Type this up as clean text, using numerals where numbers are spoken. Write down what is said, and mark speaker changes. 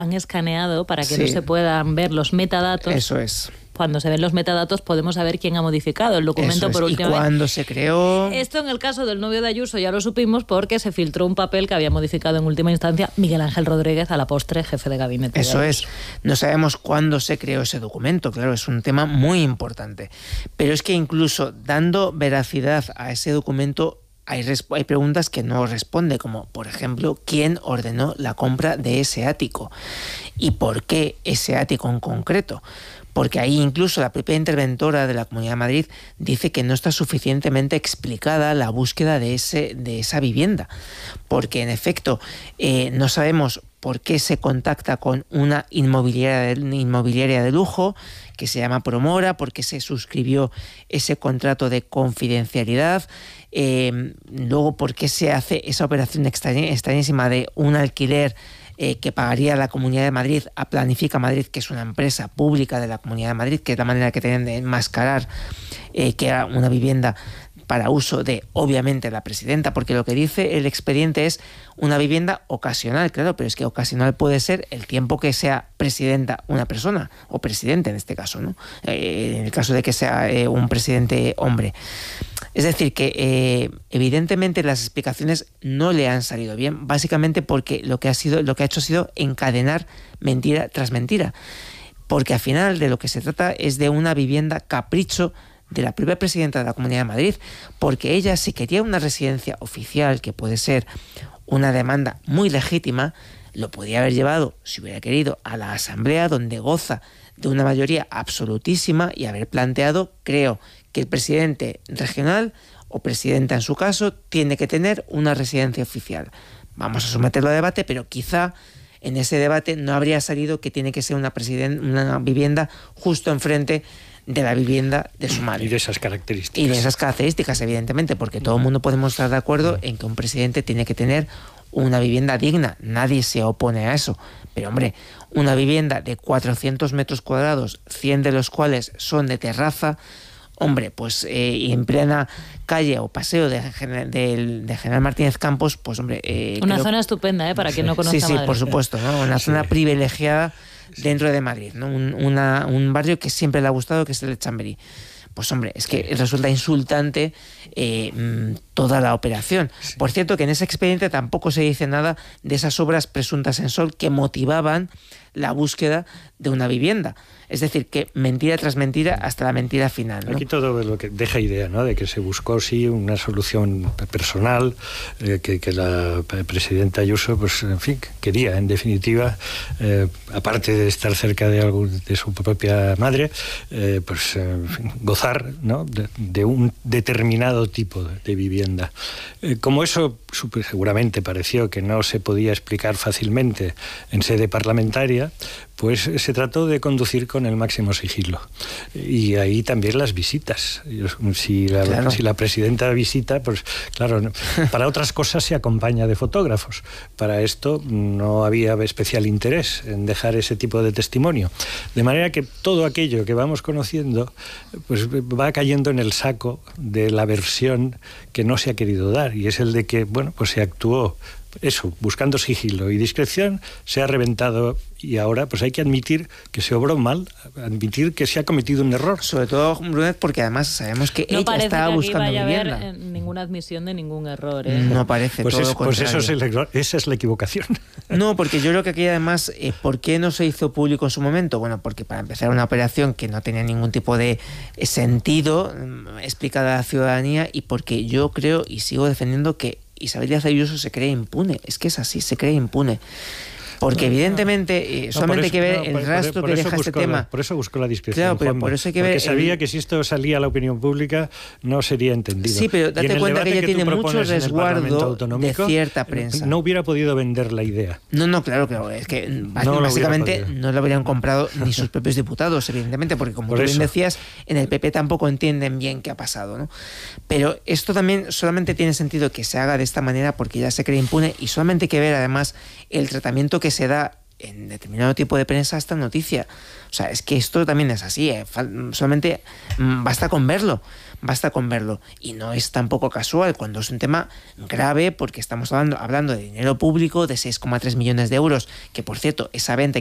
Speaker 1: han escaneado para que
Speaker 2: Sí.
Speaker 1: no se puedan ver los metadatos.
Speaker 2: Eso es.
Speaker 1: Cuando se ven los metadatos podemos saber quién ha modificado el documento
Speaker 2: Eso es.
Speaker 1: por última
Speaker 2: ¿Y
Speaker 1: vez.
Speaker 2: cuándo se creó?
Speaker 1: Esto en el caso del novio de Ayuso ya lo supimos porque se filtró un papel que había modificado en última instancia Miguel Ángel Rodríguez, a la postre jefe de gabinete.
Speaker 2: Eso es. No sabemos cuándo se creó ese documento, claro, es un tema muy importante. Pero es que incluso dando veracidad a ese documento hay preguntas que no responde, como por ejemplo, ¿quién ordenó la compra de ese ático? ¿Y por qué ese ático en concreto? Porque ahí incluso la propia interventora de la Comunidad de Madrid dice que no está suficientemente explicada la búsqueda de esa vivienda. Porque en efecto no sabemos por qué se contacta con una inmobiliaria de lujo que se llama Promora, por qué se suscribió ese contrato de confidencialidad, luego por qué se hace esa operación extrañísima de un alquiler que pagaría la Comunidad de Madrid a Planifica Madrid, que es una empresa pública de la Comunidad de Madrid, que es la manera que tienen de enmascarar que era una vivienda para uso de, obviamente, la presidenta, porque lo que dice el expediente es una vivienda ocasional, claro, pero es que ocasional puede ser el tiempo que sea presidenta una persona, o presidente en este caso, ¿no? En el caso de que sea un presidente hombre. Es decir, que evidentemente las explicaciones no le han salido bien, básicamente porque lo que ha hecho ha sido encadenar mentira tras mentira. Porque al final de lo que se trata es de una vivienda capricho de la propia presidenta de la Comunidad de Madrid, porque ella, si quería una residencia oficial, que puede ser una demanda muy legítima, lo podía haber llevado, si hubiera querido, a la Asamblea, donde goza de una mayoría absolutísima, y haber planteado, creo, que el presidente regional, o presidenta en su caso, tiene que tener una residencia oficial. Vamos a someterlo a debate, pero quizá en ese debate no habría salido que tiene que ser una vivienda justo enfrente de la vivienda de su madre.
Speaker 3: Y de esas características.
Speaker 2: Y de esas características, evidentemente, porque todo el mundo podemos estar de acuerdo en que un presidente tiene que tener una vivienda digna. Nadie se opone a eso. Pero, hombre, una vivienda de 400 metros cuadrados, 100 de los cuales son de terraza, hombre, pues en plena calle o paseo de General Martínez Campos, pues hombre...
Speaker 1: una zona estupenda, para quien no conozca
Speaker 2: Madrid.
Speaker 1: Sí,
Speaker 2: por supuesto, ¿no? Una zona privilegiada dentro de Madrid, ¿no? Un barrio que siempre le ha gustado, que es el de Chamberí. Pues hombre, es que resulta insultante toda la operación. Sí. Por cierto, que en ese expediente tampoco se dice nada de esas obras presuntas en Sol que motivaban la búsqueda de una vivienda. Es decir, que mentira tras mentira hasta la mentira final, ¿no?
Speaker 3: Aquí todo lo que deja idea, ¿no?, de que se buscó sí una solución personal, que la presidenta Ayuso, pues en fin, quería, en definitiva, aparte de estar cerca de su propia madre, pues en fin, gozar, ¿no?, de un determinado tipo de vivienda. Como eso seguramente pareció que no se podía explicar fácilmente en sede parlamentaria, pues se trató de conducir con el máximo sigilo. Y ahí también las visitas. Si la presidenta visita, pues claro, para otras cosas se acompaña de fotógrafos. Para esto no había especial interés en dejar ese tipo de testimonio. De manera que todo aquello que vamos conociendo pues va cayendo en el saco de la versión que no se ha querido dar, y es el de que, bueno, pues se actuó eso, buscando sigilo y discreción, se ha reventado, y ahora pues hay que admitir que se obró mal, admitir que se ha cometido un error.
Speaker 2: Sobre todo, Brunet, porque además sabemos que ella estaba buscando vivienda.
Speaker 1: No parece que haber ninguna admisión de ningún error, ¿eh?
Speaker 2: No parece,
Speaker 3: pues
Speaker 2: todo
Speaker 3: eso,
Speaker 2: lo contrario.
Speaker 3: Pues esa es la equivocación.
Speaker 2: No, porque yo creo que aquí además, ¿por qué no se hizo público en su momento? Bueno, porque para empezar una operación que no tenía ningún tipo de sentido explicada a la ciudadanía, y porque yo creo y sigo defendiendo que Isabel Díaz Ayuso se cree impune. Es que es así, se cree impune. Porque evidentemente solamente hay que ver el rastro que deja este tema.
Speaker 3: Por eso buscó la discreción.
Speaker 2: Claro, pero por eso hay que ver...
Speaker 3: Porque sabía que si esto salía a la opinión pública no sería entendido.
Speaker 2: Sí, pero date cuenta que ella tiene mucho resguardo de cierta prensa.
Speaker 3: No hubiera podido vender la idea.
Speaker 2: No, claro. Es que básicamente no lo habrían comprado ni sus propios diputados, evidentemente, porque como tú bien decías, en el PP tampoco entienden bien qué ha pasado, ¿no? Pero esto también solamente tiene sentido que se haga de esta manera porque ella se cree impune, y solamente hay que ver además el tratamiento que se da en determinado tipo de prensa esta noticia. O sea, es que esto también es así, solamente basta con verlo. Y no es tampoco casual cuando es un tema grave, porque estamos hablando de dinero público, de 6,3 millones de euros, que por cierto, esa venta